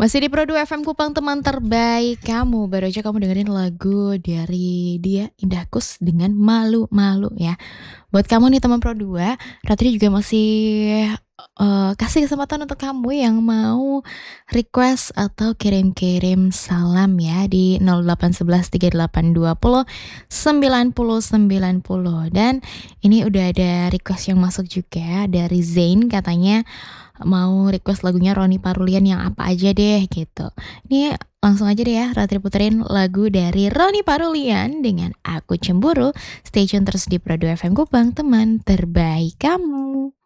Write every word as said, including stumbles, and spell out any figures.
Masih di Pro dua F M Kupang, teman terbaik kamu. Baru aja kamu dengerin lagu dari dia, Indah Kus dengan Malu Malu ya. Buat kamu nih teman Pro dua, Ratri juga masih, eee, kasih kesempatan untuk kamu yang mau request atau kirim-kirim salam ya di nol delapan satu satu tiga delapan dua nol sembilan nol sembilan nol. Dan ini udah ada request yang masuk juga dari Zain, katanya mau request lagunya Ronny Parulian yang apa aja deh gitu. Ini langsung aja deh ya Ratri puterin lagu dari Ronny Parulian dengan Aku Cemburu. Stay tune terus di Pro dua F M Kupang, teman terbaik kamu.